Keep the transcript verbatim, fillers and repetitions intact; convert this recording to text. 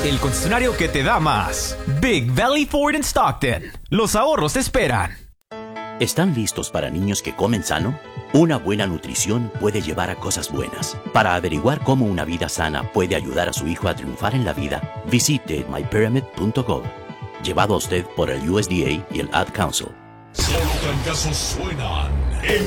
el concesionario que te da más. Big Valley Ford in Stockton. Los ahorros te esperan. ¿Están listos para niños que comen sano? Una buena nutrición puede llevar a cosas buenas. Para averiguar cómo una vida sana puede ayudar a su hijo a triunfar en la vida, visite my pyramid punto gov. Llevado a usted por el U S D A y el Ad Council. Solo fracasos suenan.